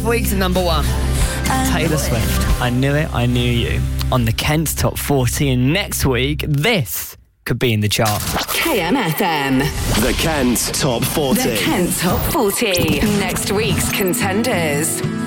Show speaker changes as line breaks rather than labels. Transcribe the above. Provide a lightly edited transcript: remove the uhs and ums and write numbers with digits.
5 weeks at number 1. Taylor Swift, I Knew It, I Knew You, on the Kent's Top 40. And next week, this could be in the chart.
KMFM.
The Kent Top 40.
The Kent Top 40. Next week's contenders.